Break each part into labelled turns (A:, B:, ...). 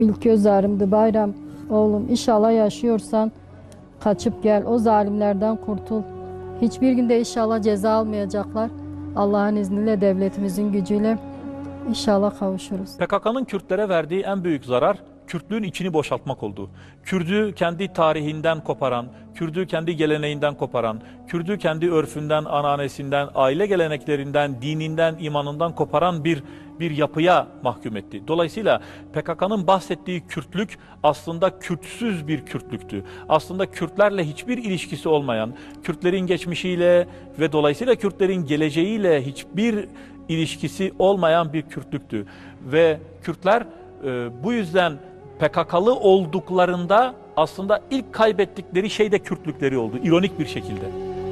A: İlk göz ağrımdı Bayram. Oğlum inşallah yaşıyorsan kaçıp gel. O zalimlerden kurtul. Hiçbir günde inşallah ceza almayacaklar. Allah'ın izniyle, devletimizin gücüyle inşallah kavuşuruz.
B: PKK'nın Kürtlere verdiği en büyük zarar Kürtlüğün içini boşaltmak oldu. Kürdü kendi tarihinden koparan, Kürdü kendi geleneğinden koparan, Kürdü kendi örfünden, ananesinden, aile geleneklerinden, dininden, imanından koparan bir yapıya mahkum etti. Dolayısıyla PKK'nın bahsettiği Kürtlük aslında Kürtsüz bir Kürtlüktü. Aslında Kürtlerle hiçbir ilişkisi olmayan, Kürtlerin geçmişiyle ve dolayısıyla Kürtlerin geleceğiyle hiçbir ilişkisi olmayan bir Kürtlüktü. Ve Kürtler bu yüzden PKK'lı olduklarında aslında ilk kaybettikleri şey de Kürtlükleri oldu. İronik bir şekilde.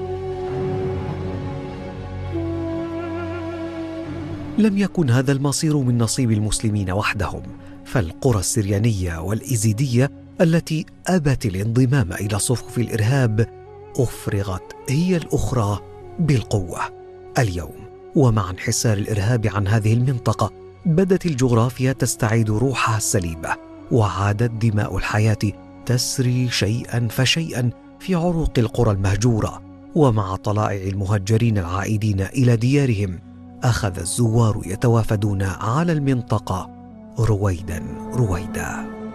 C: لم يكن هذا المصير من نصيب المسلمين وحدهم، فالقرى السريانية والإيزيدية التي أبت الانضمام إلى صفوف الإرهاب أفرغت هي الأخرى بالقوة. اليوم ومع انحسار الإرهاب عن هذه المنطقة بدت الجغرافيا تستعيد روحها السليمة، وعادت دماء الحياة تسري شيئا فشيئا في عروق القرى المهجورة. ومع طلائع المهجرين العائدين إلى ديارهم أخذ الزوار يتوافدون على المنطقة رويدا رويدا.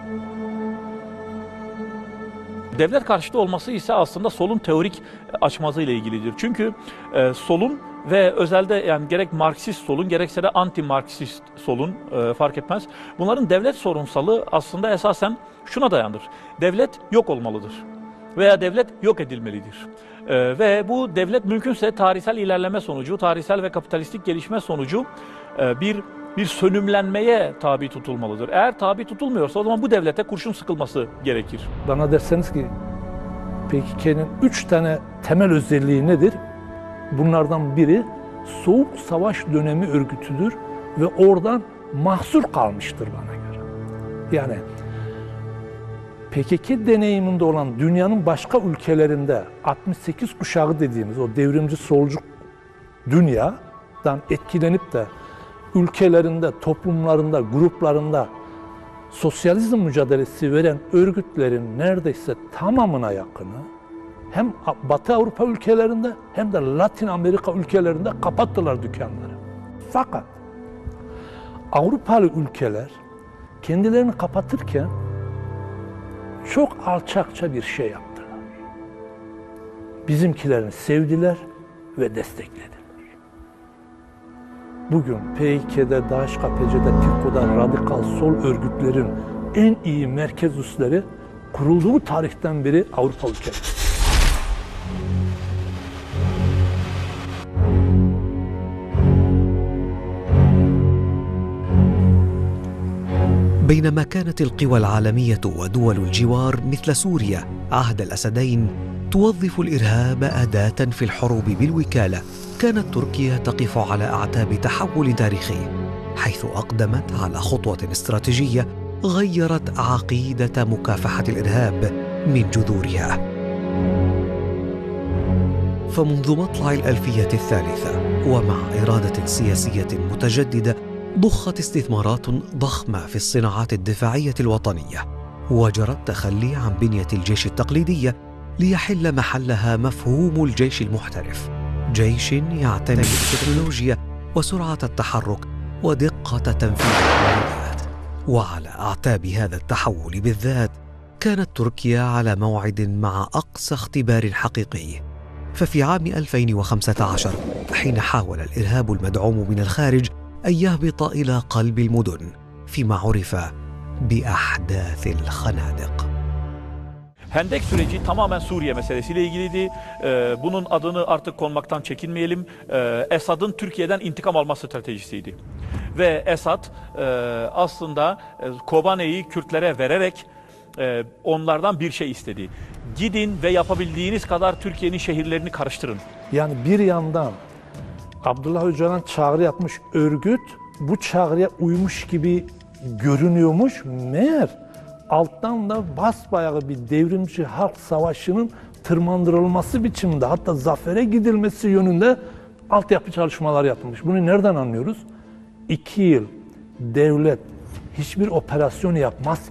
B: Devlet karşıtı olması ise aslında solun teorik açmazı ile ilgilidir. Çünkü solun ve özelde yani gerek Marksist solun gerekse de anti-Marksist solun fark etmez. Bunların devlet sorunsalı aslında esasen şuna dayanır. Devlet yok olmalıdır veya devlet yok edilmelidir. Ve bu devlet mümkünse tarihsel ilerleme sonucu, tarihsel ve kapitalistik gelişme sonucu bir sönümlenmeye tabi tutulmalıdır. Eğer tabi tutulmuyorsa o zaman bu devlete kurşun sıkılması gerekir.
D: Bana derseniz ki PKK'nın 3 tane temel özelliği nedir? Bunlardan biri Soğuk Savaş dönemi örgütüdür ve oradan mahsur kalmıştır bana göre. Yani PKK deneyiminde olan dünyanın başka ülkelerinde 68 kuşağı dediğimiz o devrimci solcu dünyadan etkilenip de ülkelerinde, toplumlarında, gruplarında sosyalizm mücadelesi veren örgütlerin neredeyse tamamına yakını hem Batı Avrupa ülkelerinde hem de Latin Amerika ülkelerinde kapattılar dükkanları. Fakat Avrupalı ülkeler kendilerini kapatırken çok alçakça bir şey yaptılar. Bizimkilerini sevdiler ve desteklediler. Bugün PKK'de, DAEŞ-KPC'de, TİRKO'da radikal sol örgütlerin en iyi merkez üsleri kurulduğu tarihten beri Avrupa ülkeleri.
C: بينما كانت القوى العالمية ودول الجوار مثل سوريا عهد الأسدين توظف الإرهاب أداة في الحروب بالوكالة، كانت تركيا تقف على أعتاب تحول تاريخي، حيث أقدمت على خطوة استراتيجية غيرت عقيدة مكافحة الإرهاب من جذورها. فمنذ مطلع الألفية الثالثة ومع إرادة سياسية متجددة ضخت استثمارات ضخمة في الصناعات الدفاعية الوطنية، وجرى التخلي عن بنية الجيش التقليدية ليحل محلها مفهوم الجيش المحترف، جيش يعتني بالتكنولوجيا وسرعة التحرك ودقة تنفيذ العمليات. وعلى أعتاب هذا التحول بالذات كانت تركيا على موعد مع أقصى اختبار حقيقي. ففي عام 2015 حين حاول الإرهاب المدعوم من الخارج أن يهبط إلى قلب المدن فيما عرف بأحداث الخنادق.
B: Hendek süreci tamamen Suriye meselesiyle ilgiliydi. Bunun adını artık konmaktan çekinmeyelim. Esad'ın Türkiye'den intikam alma stratejisiydi. Ve Esad aslında Kobane'yi Kürtlere vererek onlardan bir şey istedi. Gidin ve yapabildiğiniz kadar Türkiye'nin şehirlerini karıştırın.
D: Yani bir yandan Abdullah Öcalan çağrı yapmış örgüt bu çağrıya uymuş gibi görünüyormuş. Meğer alttan da basbayağı bir devrimci halk savaşının tırmandırılması biçiminde hatta zafere gidilmesi yönünde altyapı çalışmalar yapılmış. Bunu nereden anlıyoruz? 2 yıl devlet hiçbir operasyon yapmaz